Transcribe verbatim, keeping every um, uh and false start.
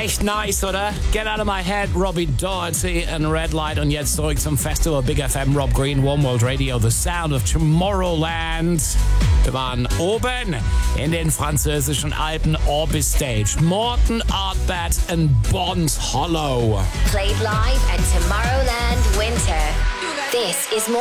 Echt nice, oder? Get Out of My Head, Robbie Doherty and Red Light. Und jetzt zurück zum Festival Big F M, Rob Green, One World Radio, The Sound of Tomorrowland. Wir waren oben in den französischen Alpen, Orbis Stage, Morten Artbat and Bond Hollow. Played live at Tomorrowland Winter. This is more